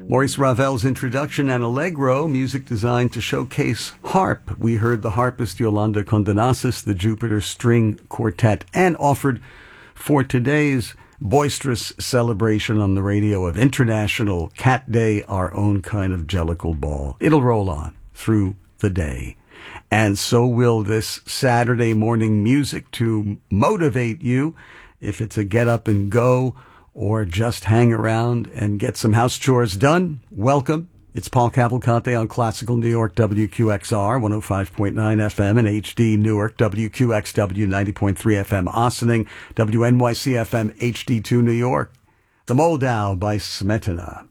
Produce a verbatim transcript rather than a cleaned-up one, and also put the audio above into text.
Maurice Ravel's introduction and Allegro, music designed to showcase harp. We heard the harpist Yolanda Condenasis, the Jupiter String Quartet, and offered for today's boisterous celebration on the radio of International Cat Day, our own kind of jellicle ball. It'll roll on through the day. And so will this Saturday morning music to motivate you if it's a get up and go or just hang around and get some house chores done. Welcome. It's Paul Cavalcante on Classical New York, W Q X R, one oh five point nine F M, and H D Newark, W Q X W, ninety point three F M, Ossining, W N Y C F M, H D two New York. The Moldau by Smetana.